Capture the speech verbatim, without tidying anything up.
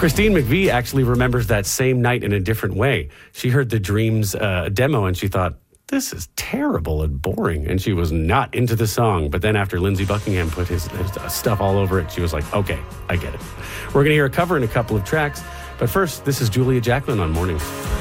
Christine McVie actually remembers that same night in a different way. She heard the Dreams uh, demo and she thought, this is terrible and boring. And she was not into the song. But then after Lindsey Buckingham put his, his stuff all over it, she was like, okay, I get it. We're going to hear a cover in a couple of tracks. But first, this is Julia Jacklin on Mornings.